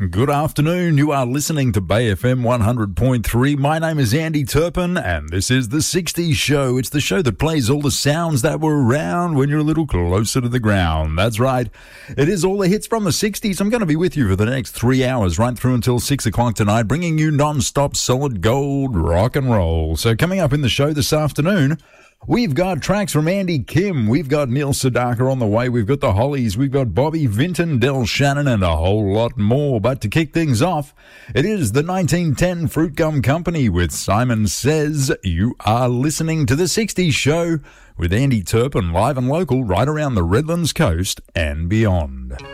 Good afternoon. You are listening to Bay FM 100.3. My name is Andy Turpin, and this is The 60s Show. It's the show that plays all the sounds that were around when you're a little closer to the ground. That's right. It is all the hits from the 60s. I'm going to be with you for the next 3 hours, right through until 6 o'clock tonight, bringing you non-stop solid gold rock and roll. So coming up in the show this afternoon, we've got tracks from Andy Kim. We've got Neil Sedaka on the way. We've got the Hollies. We've got Bobby Vinton, Del Shannon, and a whole lot more. But to kick things off, it is the 1910 Fruit Gum Company with Simon Says. You are listening to The 60s Show with Andy Turpin, live and local right around the Redlands coast and beyond.